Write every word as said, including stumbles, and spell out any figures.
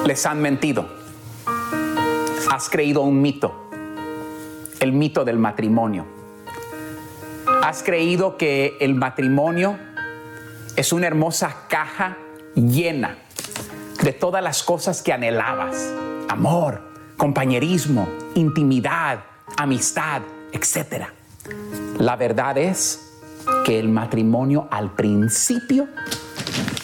les han mentido. Has creído un mito, el mito del matrimonio. Has creído que el matrimonio es una hermosa caja llena de todas las cosas que anhelabas: amor, compañerismo, intimidad, amistad, etcétera. La verdad es que el matrimonio al principio